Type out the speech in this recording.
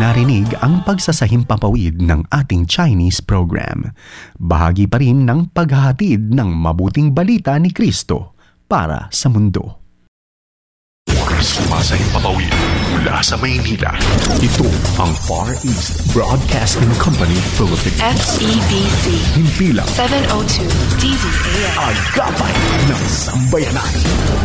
narinig ang pagsasahimpapawid ng ating Chinese program. Bahagi pa rin ng paghahatid ng mabuting balita ni Kristo para sa mundo. Sumasahimpapawid mula sa Maynila. Ito ang Far East Broadcasting Company Philippines. FEBC. Himpilang 702 DZAM. Agapay ng Sambayanan.